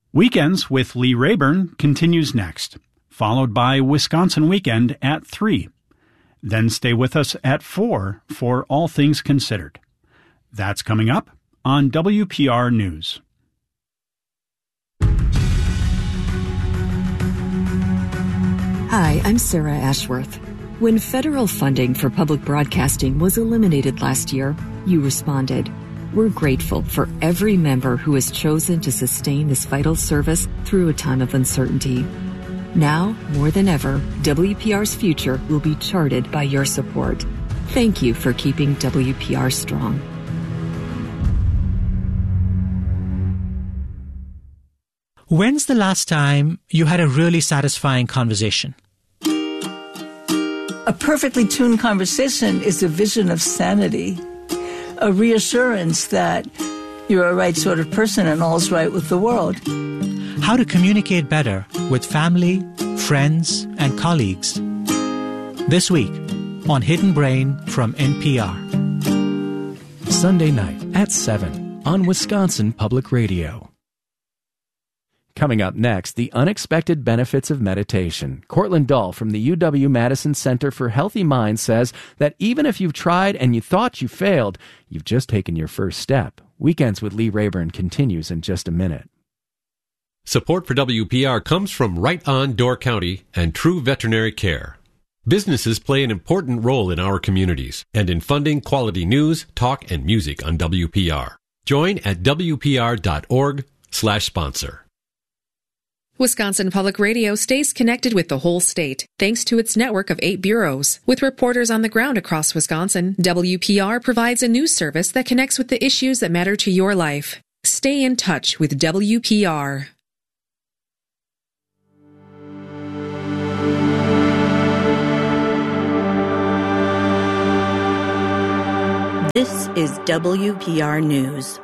Weekends with Lee Rayburn continues next, followed by Wisconsin Weekend at 3. Then stay with us at 4 for All Things Considered. That's coming up on WPR News. Hi, I'm Sarah Ashworth. When federal funding for public broadcasting was eliminated last year, you responded. We're grateful for every member who has chosen to sustain this vital service through a time of uncertainty. Now, more than ever, WPR's future will be charted by your support. Thank you for keeping WPR strong. When's the last time you had a really satisfying conversation? A perfectly tuned conversation is a vision of sanity, a reassurance that you're a right sort of person and all's right with the world. How to communicate better with family, friends, and colleagues. This week on Hidden Brain from NPR. Sunday night at 7 on Wisconsin Public Radio. Coming up next, the unexpected benefits of meditation. Cortland Dull from the UW-Madison Center for Healthy Minds says that even if you've tried and you thought you failed, you've just taken your first step. Weekends with Lee Rayburn continues in just a minute. Support for WPR comes from Right On Door County and True Veterinary Care. Businesses play an important role in our communities and in funding quality news, talk, and music on WPR. Join at WPR.org/sponsor. Wisconsin Public Radio stays connected with the whole state, thanks to its network of 8 bureaus. With reporters on the ground across Wisconsin, WPR provides a news service that connects with the issues that matter to your life. Stay in touch with WPR. This is WPR News.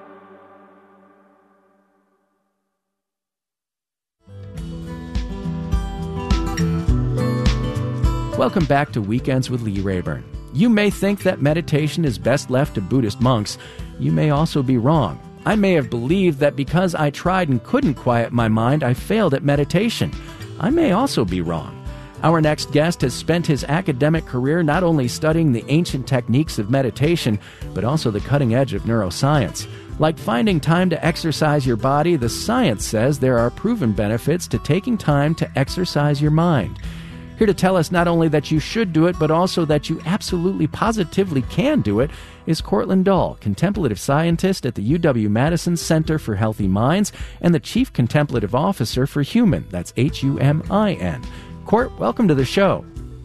Welcome back to Weekends with Lee Rayburn. You may think that meditation is best left to Buddhist monks. You may also be wrong. I may have believed that because I tried and couldn't quiet my mind, I failed at meditation. I may also be wrong. Our next guest has spent his academic career not only studying the ancient techniques of meditation, but also the cutting edge of neuroscience. Like finding time to exercise your body, the science says there are proven benefits to taking time to exercise your mind. Here to tell us not only that you should do it, but also that you absolutely positively can do it, is Cortland Dull, contemplative scientist at the UW-Madison Center for Healthy Minds and the Chief Contemplative Officer for Humin. That's Humin. Cort, welcome to the show.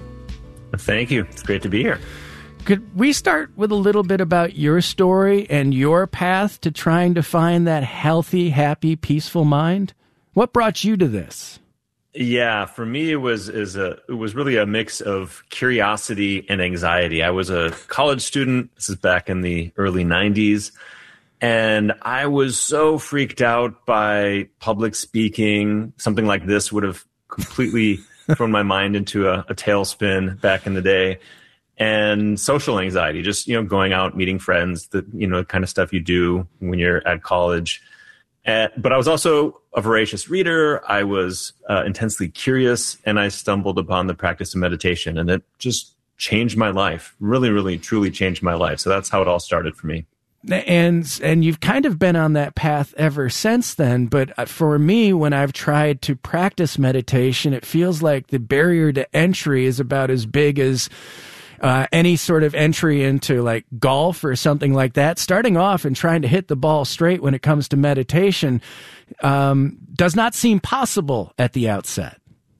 Thank you. It's great to be here. Could we start with a little bit about your story and your path to trying to find that healthy, happy, peaceful mind? What brought you to this? Yeah, for me, it was really a mix of curiosity and anxiety. I was a college student. This is back in the early 90s. And I was so freaked out by public speaking. Something like this would have completely thrown my mind into a tailspin back in the day. And social anxiety, just, going out, meeting friends, the kind of stuff you do when you're at college. But I was also a voracious reader. I was intensely curious, and I stumbled upon the practice of meditation, and it just changed my life. Really, really, truly changed my life. So that's how it all started for me. And you've kind of been on that path ever since then. But for me, when I've tried to practice meditation, it feels like the barrier to entry is about as big as any sort of entry into like golf or something like that. Starting off and trying to hit the ball straight when it comes to meditation does not seem possible at the outset.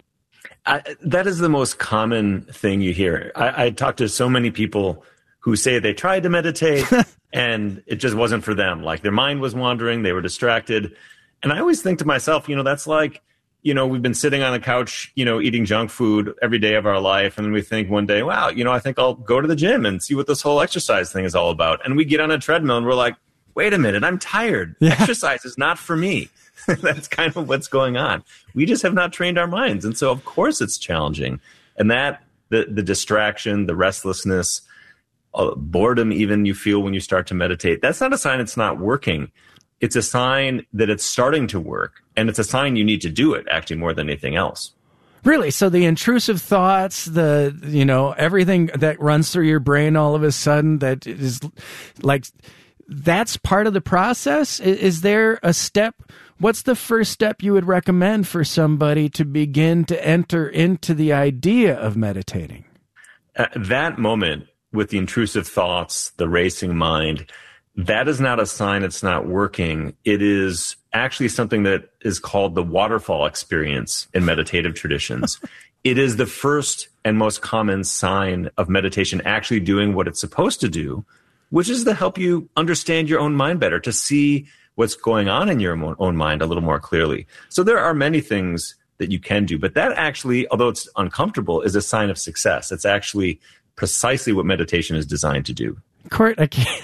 That is the most common thing you hear. I talk to so many people who say they tried to meditate and it just wasn't for them. Like their mind was wandering, they were distracted. And I always think to myself, that's like, we've been sitting on the couch, eating junk food every day of our life. And then we think one day, wow, I think I'll go to the gym and see what this whole exercise thing is all about. And we get on a treadmill and we're like, wait a minute, I'm tired. Yeah. Exercise is not for me. That's kind of what's going on. We just have not trained our minds. And so, of course, it's challenging. And that the distraction, the restlessness, boredom even you feel when you start to meditate, that's not a sign it's not working. It's a sign that it's starting to work. And it's a sign you need to do it, actually, more than anything else. Really? So the intrusive thoughts, everything that runs through your brain all of a sudden, that is like, that's part of the process? Is there a step? What's the first step you would recommend for somebody to begin to enter into the idea of meditating? At that moment, with the intrusive thoughts, the racing mind, that is not a sign it's not working. It is actually something that is called the waterfall experience in meditative traditions. It is the first and most common sign of meditation actually doing what it's supposed to do, which is to help you understand your own mind better, to see what's going on in your own mind a little more clearly. So there are many things that you can do, but that actually, although it's uncomfortable, is a sign of success. It's actually precisely what meditation is designed to do. Court,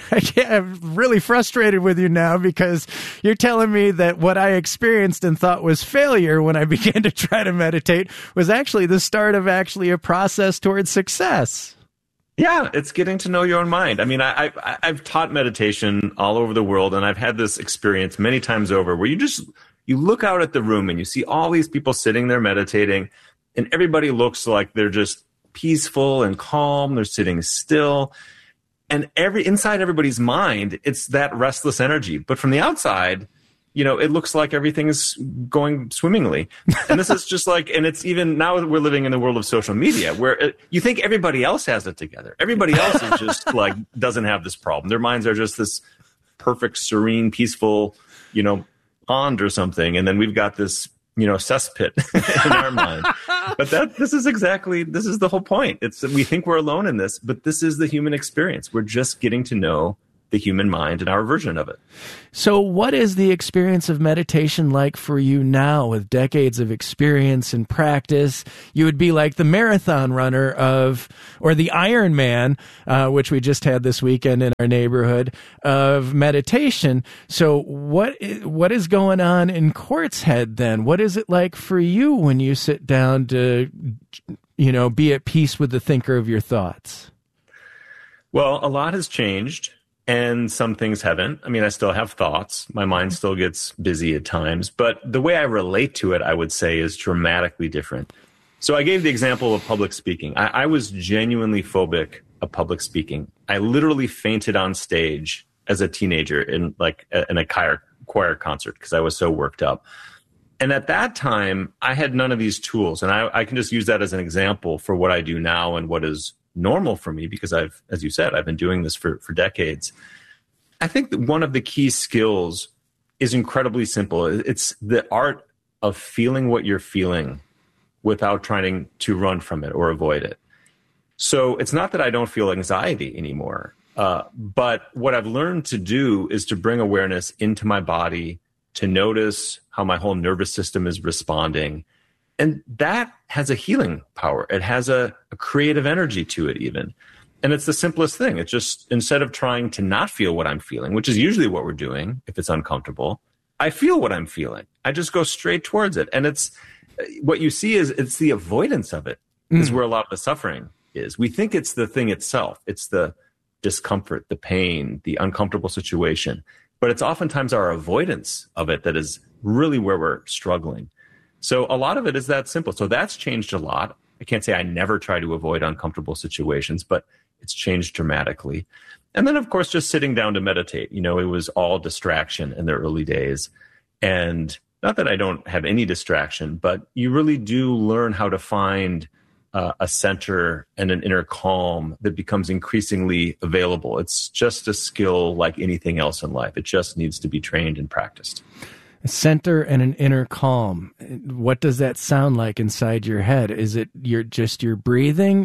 I'm really frustrated with you now because you're telling me that what I experienced and thought was failure when I began to try to meditate was actually the start of actually a process towards success. Yeah, it's getting to know your own mind. I mean, I've taught meditation all over the world, and I've had this experience many times over where you look out at the room and you see all these people sitting there meditating, and everybody looks like they're just peaceful and calm. They're sitting still. And inside everybody's mind, it's that restless energy. But from the outside, it looks like everything is going swimmingly. And this is just like, and it's even now that we're living in the world of social media where you think everybody else has it together. Everybody else is just like, doesn't have this problem. Their minds are just this perfect, serene, peaceful, pond or something. And then we've got this, cesspit in our mind. But this is the whole point. It's we think we're alone in this, but this is the human experience. We're just getting to know the human mind and our version of it. So what is the experience of meditation like for you now with decades of experience and practice? You would be like the marathon runner or the Ironman, which we just had this weekend in our neighborhood, of meditation. So what is going on in Court's head then? What is it like for you when you sit down to, be at peace with the thinker of your thoughts? Well, a lot has changed. And some things haven't. I mean, I still have thoughts. My mind still gets busy at times. But the way I relate to it, I would say, is dramatically different. So I gave the example of public speaking. I was genuinely phobic of public speaking. I literally fainted on stage as a teenager in a choir concert because I was so worked up. And at that time, I had none of these tools. And I can just use that as an example for what I do now and what is normal for me because as you said, I've been doing this for decades. I think that one of the key skills is incredibly simple. It's the art of feeling what you're feeling without trying to run from it or avoid it. So it's not that I don't feel anxiety anymore, but what I've learned to do is to bring awareness into my body, to notice how my whole nervous system is responding. And that has a healing power. It has a creative energy to it even. And it's the simplest thing. It's just instead of trying to not feel what I'm feeling, which is usually what we're doing if it's uncomfortable, I feel what I'm feeling. I just go straight towards it. And it's what you see is it's the avoidance of it is where a lot of the suffering is. We think it's the thing itself. It's the discomfort, the pain, the uncomfortable situation. But it's oftentimes our avoidance of it that is really where we're struggling. So a lot of it is that simple. So that's changed a lot. I can't say I never try to avoid uncomfortable situations, but it's changed dramatically. And then, of course, just sitting down to meditate. It was all distraction in the early days. And not that I don't have any distraction, but you really do learn how to find a center and an inner calm that becomes increasingly available. It's just a skill like anything else in life. It just needs to be trained and practiced. A center and an inner calm. What does that sound like inside your head? Is it your breathing?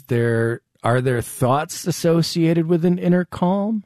Are there thoughts associated with an inner calm?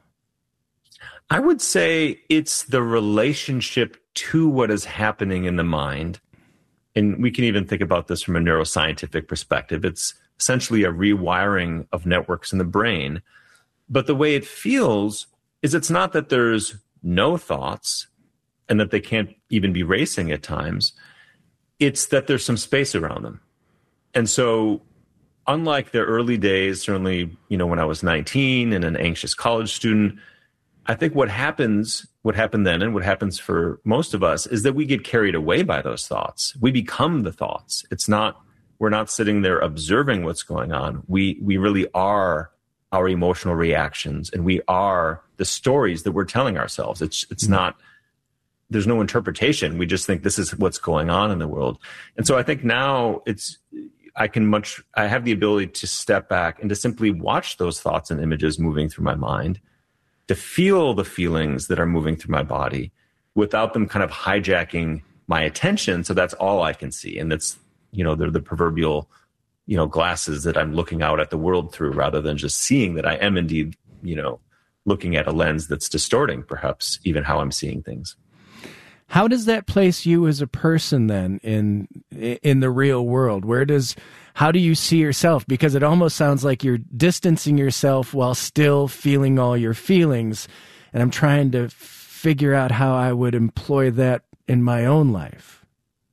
I would say it's the relationship to what is happening in the mind. And we can even think about this from a neuroscientific perspective. It's essentially a rewiring of networks in the brain. But the way it feels is it's not that there's no thoughts and that they can't even be racing at times. It's that there's some space around them. And so unlike the early days, certainly, when I was 19 and an anxious college student, I think what happens what happened then and what happens for most of us is that we get carried away by those thoughts. We become the thoughts. We're not sitting there observing what's going on. We really are our emotional reactions, and we are the stories that we're telling ourselves. It's not, there's no interpretation. We just think this is what's going on in the world. And so I think now I have the ability to step back and to simply watch those thoughts and images moving through my mind, to feel the feelings that are moving through my body without them kind of hijacking my attention. So that's all I can see. And that's, they're the proverbial, glasses that I'm looking out at the world through, rather than just seeing that I am indeed, looking at a lens that's distorting perhaps even how I'm seeing things. How does that place you as a person then in the real world? How do you see yourself? Because it almost sounds like you're distancing yourself while still feeling all your feelings. And I'm trying to figure out how I would employ that in my own life.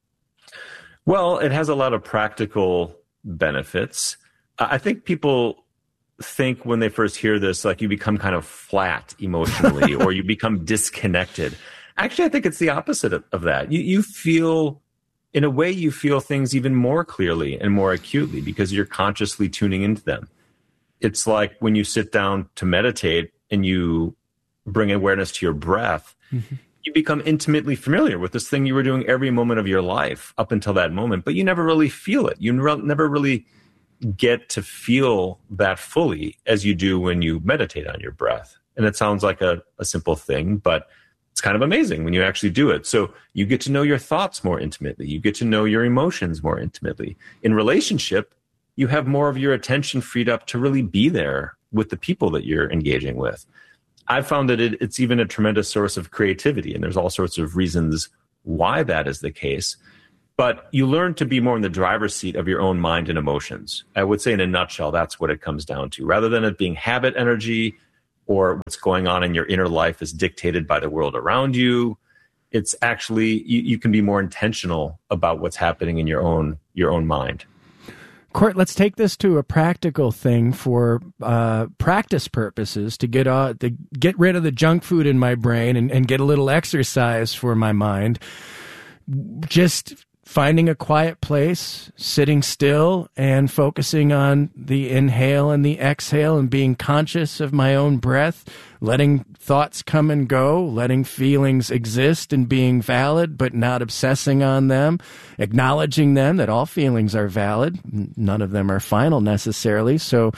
Well, it has a lot of practical benefits. I think people think when they first hear this, like you become kind of flat emotionally or you become disconnected. Actually, I think it's the opposite of that. You feel, in a way, you feel things even more clearly and more acutely because you're consciously tuning into them. It's like when you sit down to meditate and you bring awareness to your breath, you become intimately familiar with this thing you were doing every moment of your life up until that moment, but you never really feel it. You never really get to feel that fully as you do when you meditate on your breath. And it sounds like a simple thing, but it's kind of amazing when you actually do it. So you get to know your thoughts more intimately. You get to know your emotions more intimately. In relationship, you have more of your attention freed up to really be there with the people that you're engaging with. I've found that it's even a tremendous source of creativity, and there's all sorts of reasons why that is the case. But you learn to be more in the driver's seat of your own mind and emotions. I would say in a nutshell, that's what it comes down to. Rather than it being habit energy or what's going on in your inner life is dictated by the world around you, it's actually, you can be more intentional about what's happening in your own mind. Court, let's take this to a practical thing for practice purposes, to get rid of the junk food in my brain and get a little exercise for my mind. Just finding a quiet place, sitting still, and focusing on the inhale and the exhale and being conscious of my own breath, letting thoughts come and go, letting feelings exist and being valid, but not obsessing on them, acknowledging them, that all feelings are valid. None of them are final necessarily. So,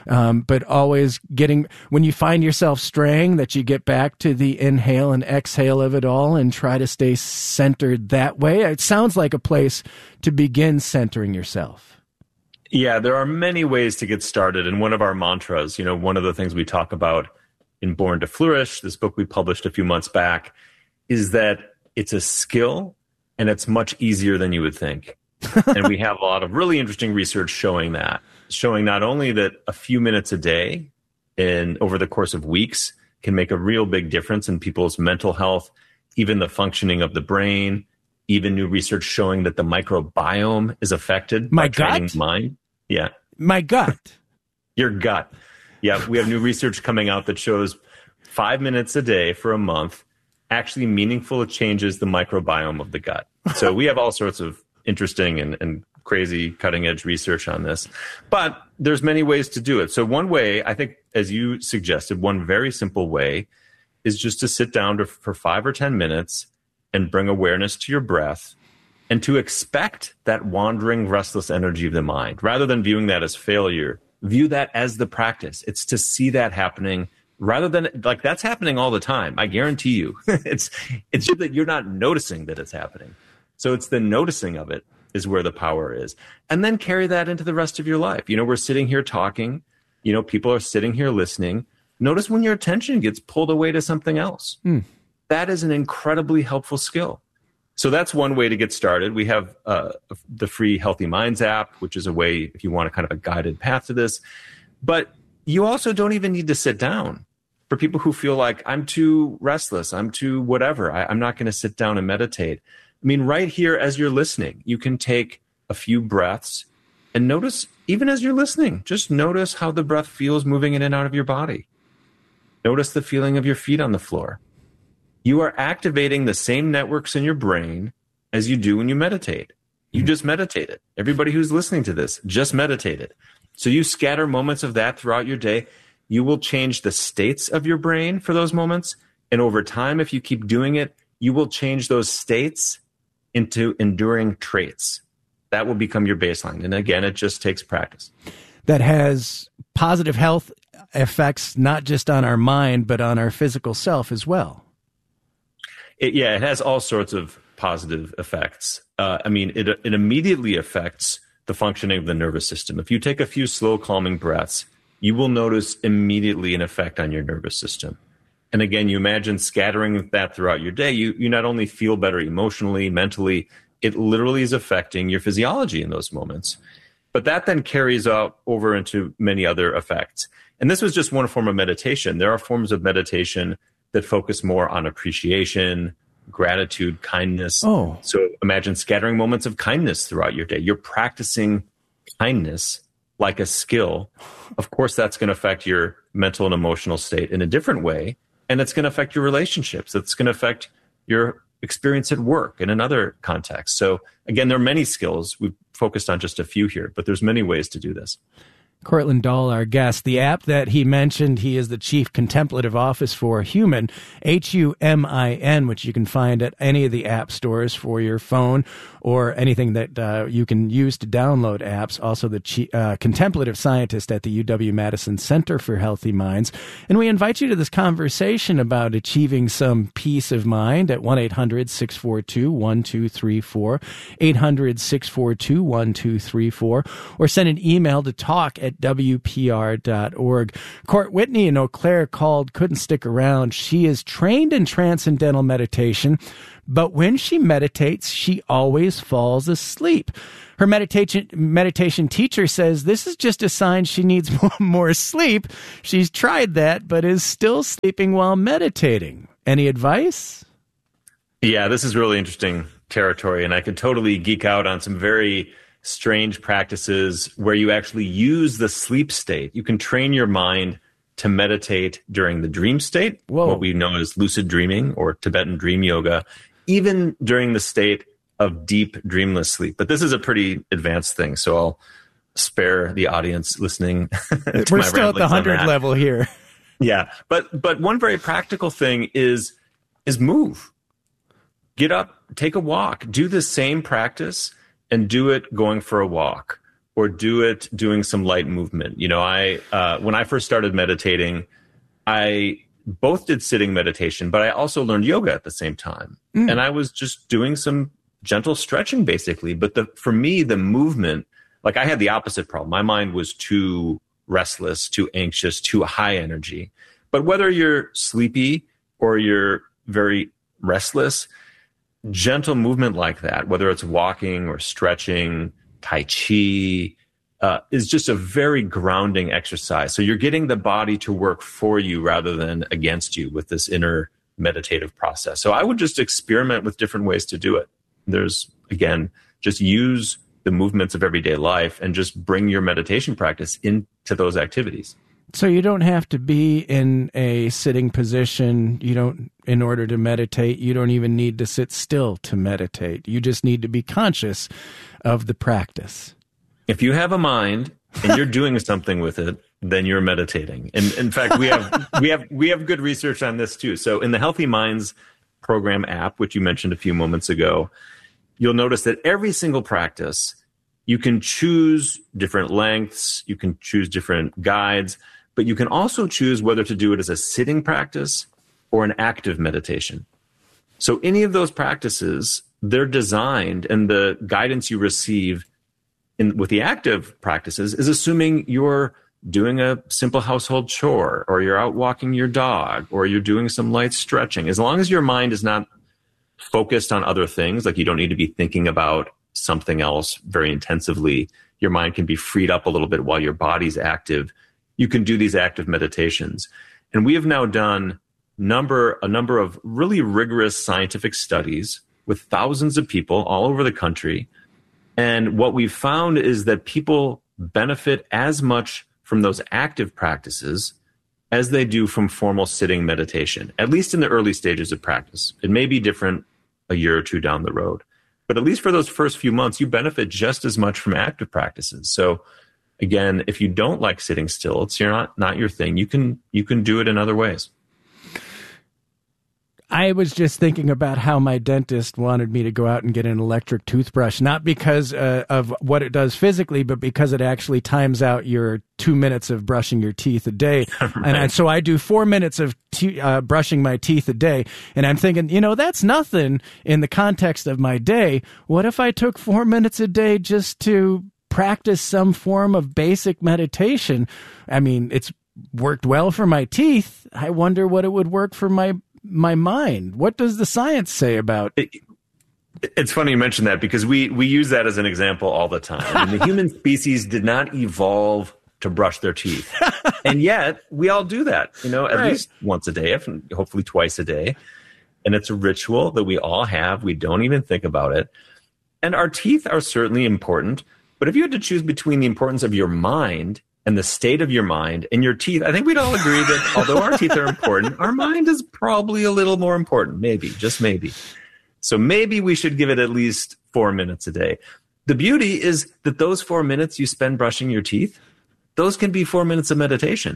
but always when you find yourself straying, that you get back to the inhale and exhale of it all and try to stay centered that way. It sounds like a place to begin centering yourself. Yeah, there are many ways to get started. And one of our mantras, one of the things we talk about in Born to Flourish, this book we published a few months back, is that it's a skill and it's much easier than you would think. And we have a lot of really interesting research showing not only that a few minutes a day and over the course of weeks can make a real big difference in people's mental health, even the functioning of the brain, even new research showing that the microbiome is affected by training the mind. Yeah. My gut. Your gut. Yeah, we have new research coming out that shows 5 minutes a day for a month actually meaningful changes the microbiome of the gut. So we have all sorts of interesting and crazy cutting-edge research on this. But there's many ways to do it. So one way, I think, as you suggested, one very simple way is just to sit down for 5 or 10 minutes and bring awareness to your breath and to expect that wandering, restless energy of the mind. Rather than viewing that as failure, view that as the practice. It's to see that happening rather than like that's happening all the time. I guarantee you. It's just that you're not noticing that it's happening. So it's the noticing of it is where the power is. And then carry that into the rest of your life. We're sitting here talking, people are sitting here listening. Notice when your attention gets pulled away to something else. That is an incredibly helpful skill. So that's one way to get started. We have the free Healthy Minds app, which is a way if you want a kind of a guided path to this. But you also don't even need to sit down. For people who feel like I'm too restless, I'm too whatever, I'm not going to sit down and meditate. I mean, right here as you're listening, you can take a few breaths and notice, even as you're listening, just notice how the breath feels moving in and out of your body. Notice the feeling of your feet on the floor. you are activating the same networks in your brain as you do when you meditate. You just meditated. Everybody who's listening to this just meditated. So you scatter moments of that throughout your day. You will change the states of your brain for those moments. And over time, if you keep doing it, you will change those states into enduring traits. That will become your baseline. And again, it just takes practice. That has positive health effects, not just on our mind, but on our physical self as well. It has all sorts of positive effects. It immediately affects the functioning of the nervous system. If you take a few slow, calming breaths, you will notice immediately an effect on your nervous system. And again, you imagine scattering that throughout your day. You not only feel better emotionally, mentally, it literally is affecting your physiology in those moments. But that then carries out over into many other effects. And this was just one form of meditation. There are forms of meditation that focus more on appreciation, gratitude, kindness. Oh. So imagine scattering moments of kindness throughout your day. You're practicing kindness like a skill. Of course, that's going to affect your mental and emotional state in a different way. And it's going to affect your relationships. It's going to affect your experience at work in another context. So again, there are many skills. We've focused on just a few here, but there's many ways to do this. Cortland Dahl, our guest. The app that he mentioned, he is the Chief Contemplative Office for Humin, Humin, which you can find at any of the app stores for your phone or anything that you can use to download apps. Also the contemplative scientist at the UW-Madison Center for Healthy Minds. And we invite you to this conversation about achieving some peace of mind at 1-800-642-1234, 800-642-1234, or send an email to talk@wpr.org. Court Whitney in Eau Claire couldn't stick around. She is trained in transcendental meditation, but when she meditates, she always falls asleep. Her meditation teacher says this is just a sign she needs more sleep. She's tried that, but is still sleeping while meditating. Any advice? Yeah, this is really interesting territory, and I could totally geek out on some very strange practices where you actually use the sleep state. You can train your mind to meditate during the dream state, what we know as lucid dreaming or Tibetan dream yoga, even during the state of deep dreamless sleep. But this is a pretty advanced thing, so I'll spare the audience listening. We're still at the 100 level here. Yeah, but one very practical thing is move. Get up, take a walk, do the same practice and do it going for a walk or do it doing some light movement. You know, when I first started meditating, I both did sitting meditation, but I also learned yoga at the same time. And I was just doing some gentle stretching basically. But for me, the movement, like I had the opposite problem. My mind was too restless, too anxious, too high energy. But whether you're sleepy or you're very restless, gentle movement like that, whether it's walking or stretching, Tai Chi, is just a very grounding exercise. So you're getting the body to work for you rather than against you with this inner meditative process. So I would just experiment with different ways to do it. There's, again, just use the movements of everyday life and just bring your meditation practice into those activities. So you don't have to be in a sitting position. In order to meditate, you don't even need to sit still to meditate. You just need to be conscious of the practice. If you have a mind and you're doing something with it, then you're meditating. And in fact, we have good research on this too. So in the Healthy Minds program app, which you mentioned a few moments ago, you'll notice that every single practice, you can choose different lengths, you can choose different guides, but you can also choose whether to do it as a sitting practice or an active meditation. So any of those practices, they're designed, and the guidance you receive with the active practices is assuming you're doing a simple household chore, or you're out walking your dog, or you're doing some light stretching. As long as your mind is not focused on other things, like you don't need to be thinking about something else very intensively, your mind can be freed up a little bit while your body's active. You can do these active meditations. And we have now done a number of really rigorous scientific studies with thousands of people all over the country. And what we've found is that people benefit as much from those active practices as they do from formal sitting meditation, at least in the early stages of practice. It may be different a year or two down the road, but at least for those first few months, you benefit just as much from active practices. So again, if you don't like sitting still, it's not your thing. You can do it in other ways. I was just thinking about how my dentist wanted me to go out and get an electric toothbrush, not because of what it does physically, but because it actually times out your 2 minutes of brushing your teeth a day. Right. And so I do 4 minutes of brushing my teeth a day. And I'm thinking, that's nothing in the context of my day. What if I took 4 minutes a day just to practice some form of basic meditation? I mean, it's worked well for my teeth. I wonder what it would work for my mind. What does the science say about it? It's funny you mention that, because we use that as an example all the time. I mean, the human species did not evolve to brush their teeth. And yet we all do that, at least once a day, hopefully twice a day. And it's a ritual that we all have. We don't even think about it. And our teeth are certainly important. But if you had to choose between the importance of your mind and the state of your mind and your teeth, I think we'd all agree that although our teeth are important, our mind is probably a little more important. Maybe, just maybe. So maybe we should give it at least 4 minutes a day. The beauty is that those 4 minutes you spend brushing your teeth, those can be 4 minutes of meditation.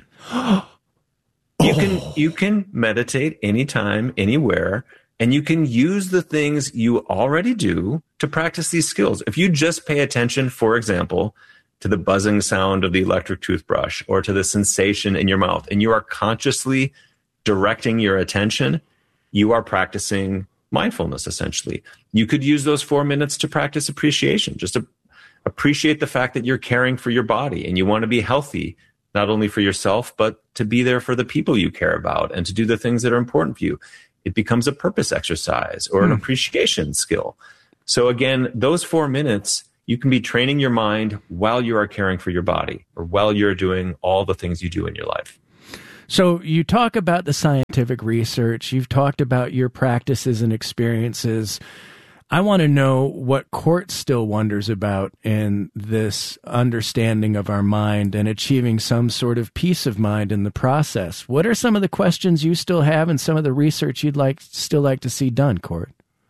You can meditate anytime, anywhere, and you can use the things you already do to practice these skills. If you just pay attention, for example, to the buzzing sound of the electric toothbrush or to the sensation in your mouth, and you are consciously directing your attention, you are practicing mindfulness, essentially. You could use those 4 minutes to practice appreciation, just to appreciate the fact that you're caring for your body and you want to be healthy, not only for yourself, but to be there for the people you care about and to do the things that are important for you. It becomes a purpose exercise or an appreciation skill. So again, those 4 minutes, you can be training your mind while you are caring for your body or while you're doing all the things you do in your life. So you talk about the scientific research. You've talked about your practices and experiences. I want to know what Court still wonders about in this understanding of our mind and achieving some sort of peace of mind in the process. What are some of the questions you still have and some of the research you'd still like to see done, Court?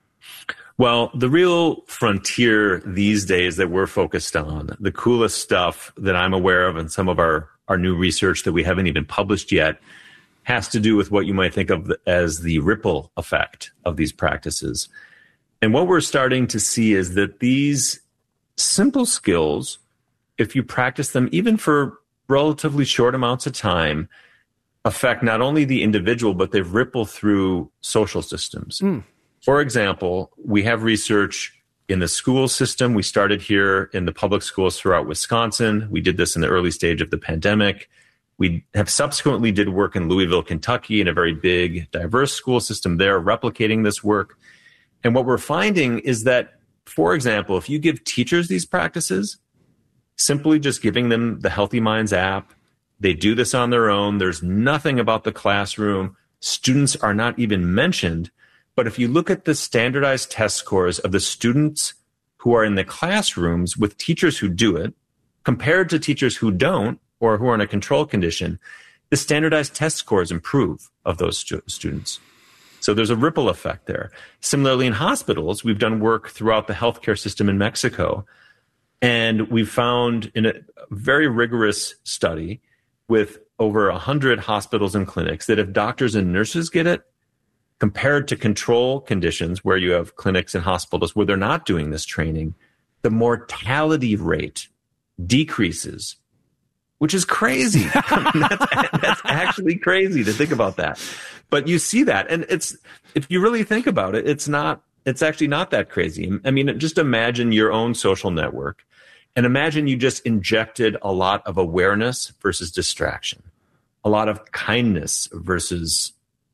Well, the real frontier these days that we're focused on, the coolest stuff that I'm aware of and some of our new research that we haven't even published yet, has to do with what you might think of as the ripple effect of these practices. And what we're starting to see is that these simple skills, if you practice them even for relatively short amounts of time, affect not only the individual, but they ripple through social systems. For example, we have research in the school system. We started here in the public schools throughout Wisconsin. We did this in the early stage of the pandemic. We have subsequently did work in Louisville, Kentucky, in a very big, diverse school system there, replicating this work. And what we're finding is that, for example, if you give teachers these practices, simply just giving them the Healthy Minds app, they do this on their own. There's nothing about the classroom. Students are not even mentioned. But if you look at the standardized test scores of the students who are in the classrooms with teachers who do it, compared to teachers who don't or who are in a control condition, the standardized test scores improve of those students. So there's a ripple effect there. Similarly, in hospitals, we've done work throughout the healthcare system in Mexico, and we've found in a very rigorous study with over 100 hospitals and clinics that if doctors and nurses get it, compared to control conditions where you have clinics and hospitals where they're not doing this training, the mortality rate decreases, which is crazy. I mean, that's actually crazy to think about that. But you see that, and if you really think about it, it's actually not that crazy. I mean, just imagine your own social network, and imagine you just injected a lot of awareness versus distraction, a lot of kindness versus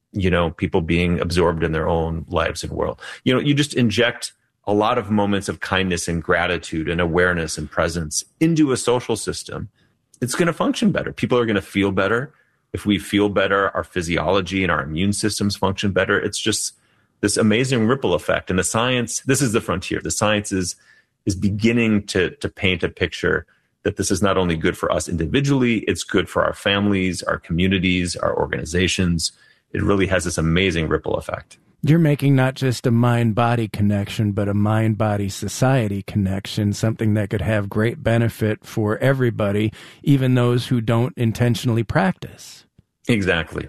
people being absorbed in their own lives and world. You just inject a lot of moments of kindness and gratitude and awareness and presence into a social system. It's going to function better. People are going to feel better. If we feel better, our physiology and our immune systems function better. It's just this amazing ripple effect. And the science, this is the frontier. The science is beginning to paint a picture that this is not only good for us individually, it's good for our families, our communities, our organizations. It really has this amazing ripple effect. You're making not just a mind-body connection, but a mind-body-society connection, something that could have great benefit for everybody, even those who don't intentionally practice. Exactly.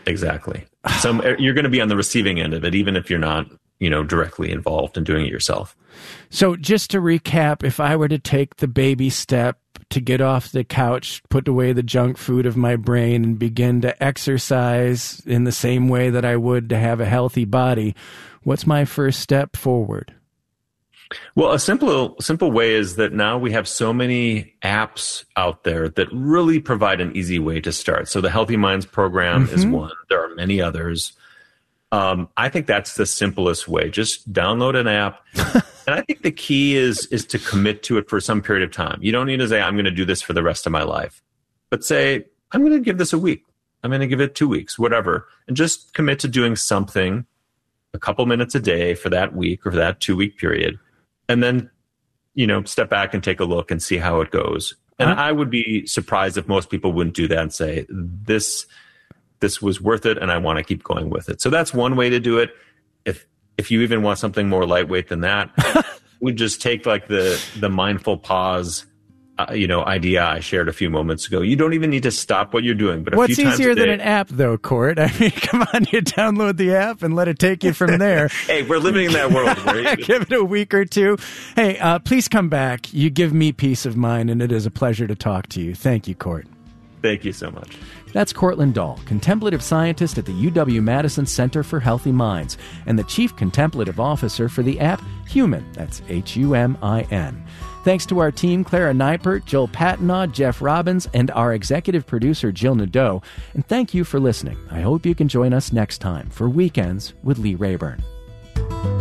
You're going to be on the receiving end of it, even if you're not, directly involved in doing it yourself. So just to recap, if I were to take the baby step to get off the couch, put away the junk food of my brain, and begin to exercise in the same way that I would to have a healthy body, what's my first step forward? Well, a simple way is that now we have so many apps out there that really provide an easy way to start. So the Healthy Minds program is one. There are many others. I think that's the simplest way. Just download an app. And I think the key is to commit to it for some period of time. You don't need to say, I'm going to do this for the rest of my life. But say, I'm going to give this a week. I'm going to give it 2 weeks, whatever. And just commit to doing something a couple minutes a day for that week or for that 2 week period. And then, step back and take a look and see how it goes. And I would be surprised if most people wouldn't do that and say, this was worth it and I want to keep going with it. So that's one way to do it. If you even want something more lightweight than that, we just take like the mindful pause, idea I shared a few moments ago. You don't even need to stop what you're doing. But what's easier than an app, though, Court? I mean, come on, you download the app and let it take you from there. Hey, we're living in that world. Give it a week or two. Hey, please come back. You give me peace of mind, and it is a pleasure to talk to you. Thank you, Court. Thank you so much. That's Courtland Dahl, contemplative scientist at the UW-Madison Center for Healthy Minds and the chief contemplative officer for the app Humin. That's Humin. Thanks to our team, Clara Neipert, Joel Patinaw, Jeff Robbins, and our executive producer, Jill Nadeau. And thank you for listening. I hope you can join us next time for Weekends with Lee Rayburn.